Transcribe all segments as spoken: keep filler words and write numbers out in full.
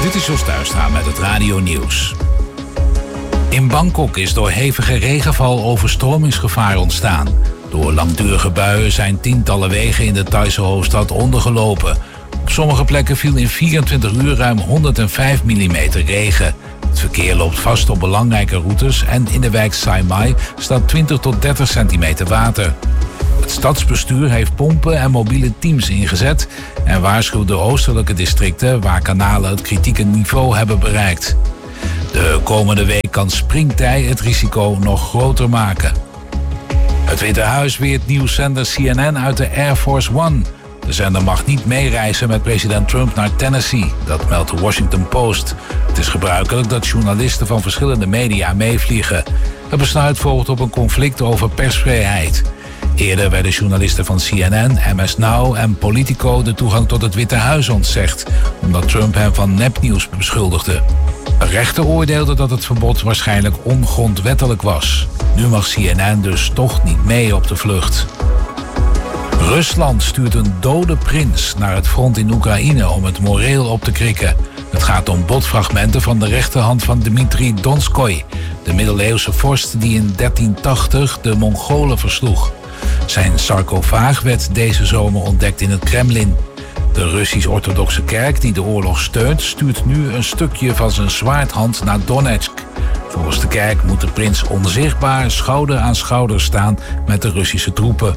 Dit is Jos Tuinstra met het Radio Nieuws. In Bangkok is door hevige regenval overstromingsgevaar ontstaan. Door langdurige buien zijn tientallen wegen in de Thaise hoofdstad ondergelopen. Op sommige plekken viel in vierentwintig uur ruim honderdvijf millimeter regen. Het verkeer loopt vast op belangrijke routes en in de wijk Sai Mai staat twintig tot dertig centimeter water. Het stadsbestuur heeft pompen en mobiele teams ingezet en waarschuwt de oostelijke districten waar kanalen het kritieke niveau hebben bereikt. De komende week kan springtij het risico nog groter maken. Het Witte Huis weert nieuwszender C N N uit de Air Force One. De zender mag niet meereizen met president Trump naar Tennessee. Dat meldt de Washington Post. Het is gebruikelijk dat journalisten van verschillende media meevliegen. Het besluit volgt op een conflict over persvrijheid. Eerder werden journalisten van C N N, M S Now en Politico de toegang tot het Witte Huis ontzegd, omdat Trump hem van nepnieuws beschuldigde. De rechter oordeelde dat het verbod waarschijnlijk ongrondwettelijk was. Nu mag C N N dus toch niet mee op de vlucht. Rusland stuurt een dode prins naar het front in Oekraïne om het moreel op te krikken. Het gaat om botfragmenten van de rechterhand van Dmitri Donskoy, de middeleeuwse vorst die in dertien tachtig de Mongolen versloeg. Zijn sarcofaag werd deze zomer ontdekt in het Kremlin. De Russisch-orthodoxe kerk die de oorlog steunt, stuurt nu een stukje van zijn zwaardhand naar Donetsk. Volgens de kerk moet de prins onzichtbaar schouder aan schouder staan met de Russische troepen.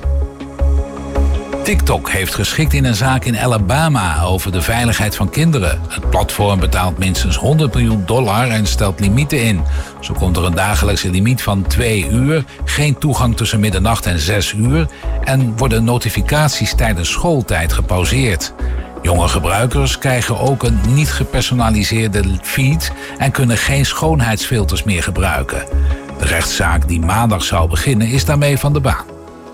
TikTok heeft geschikt in een zaak in Alabama over de veiligheid van kinderen. Het platform betaalt minstens honderd miljoen dollar en stelt limieten in. Zo komt er een dagelijkse limiet van twee uur, geen toegang tussen middernacht en zes uur en worden notificaties tijdens schooltijd gepauzeerd. Jonge gebruikers krijgen ook een niet gepersonaliseerde feed en kunnen geen schoonheidsfilters meer gebruiken. De rechtszaak die maandag zou beginnen is daarmee van de baan.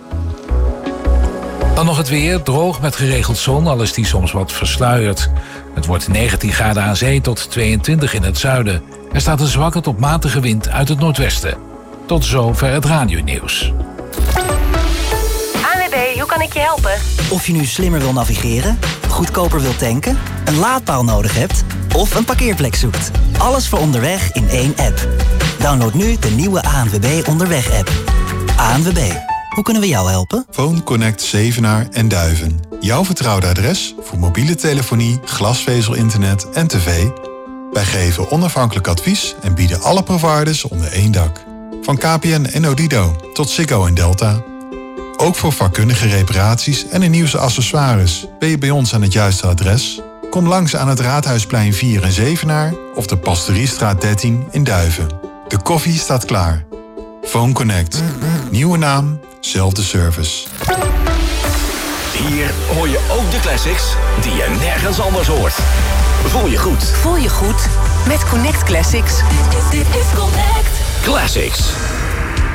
Dan nog het weer, droog met geregeld zon, al is die soms wat versluierd. Het wordt negentien graden aan zee tot tweeëntwintig in het zuiden. Er staat een zwakke tot matige wind uit het noordwesten. Tot zover het radionieuws. A N W B, hoe kan ik je helpen? Of je nu slimmer wil navigeren, goedkoper wil tanken, een laadpaal nodig hebt of een parkeerplek zoekt. Alles voor onderweg in één app. Download nu de nieuwe A N W B Onderweg-app. A N W B. Hoe kunnen we jou helpen? Phone Connect Zevenaar en Duiven. Jouw vertrouwde adres voor mobiele telefonie, glasvezel-internet en tv. Wij geven onafhankelijk advies en bieden alle providers onder één dak. Van K P N en Odido tot Ziggo en Delta. Ook voor vakkundige reparaties en een nieuwste accessoires ben je bij ons aan het juiste adres. Kom langs aan het Raadhuisplein vier in Zevenaar of de Pastoriestraat dertien in Duiven. De koffie staat klaar. Phone Connect. Nieuwe naam, zelfde service. Hier hoor je ook de classics die je nergens anders hoort. Voel je goed. Voel je goed met Connect Classics. Dit is Connect Classics.